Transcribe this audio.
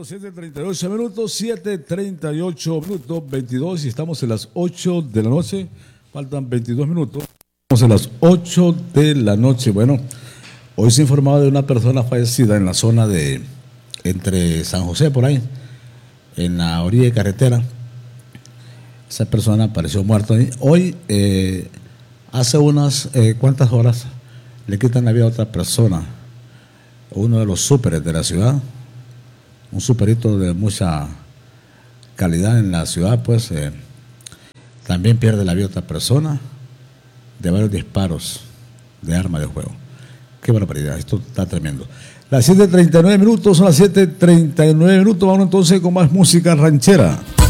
los 7:38 minutos, 7:38 minutos, 22, y estamos en las 8 de la noche. Faltan 22 minutos. Estamos en las 8 de la noche. Bueno, hoy se informaba de una persona fallecida en la zona de entre San José, por ahí, en la orilla de carretera. Esa persona apareció muerta ahí. Hoy, hace unas cuantas horas, le quitan la vida a otra persona, uno de los súperes de la ciudad, un superito de mucha calidad en la ciudad, pues también pierde la vida otra persona de varios disparos de arma de fuego. Qué barbaridad, esto está tremendo. Las 7:39 minutos, son las 7:39 minutos. Vamos entonces con más música ranchera.